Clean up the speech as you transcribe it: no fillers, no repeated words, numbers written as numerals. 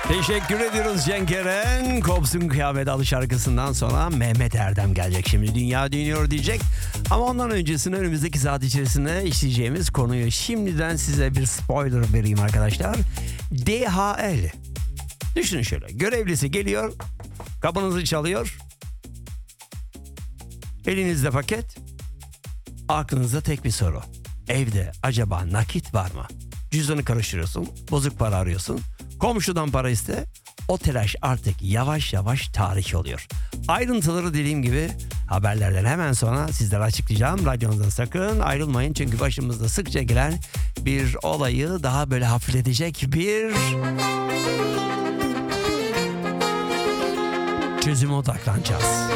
Teşekkür ediyoruz Cenk Eren. Kopsun Kıyamet adlı şarkısından sonra Mehmet Erdem gelecek. Şimdi Dünya Dönüyor diyecek. Ama ondan öncesinde önümüzdeki saat içerisinde işleyeceğimiz konuyu şimdiden size bir spoiler vereyim arkadaşlar. DHL. Düşünün şöyle. Görevlisi geliyor. Kapınızı çalıyor. Elinizde paket. Aklınızda tek bir soru. Evde acaba nakit var mı? Cüzdanı karıştırıyorsun. Bozuk para arıyorsun. Komşudan para iste. O telaş artık yavaş yavaş tarih oluyor. Ayrıntıları dediğim gibi haberlerden hemen sonra sizlere açıklayacağım. Radyonuzdan sakın ayrılmayın. Çünkü başımızda sıkça gelen bir olayı daha böyle hafifletecek bir çözüme odaklanacağız.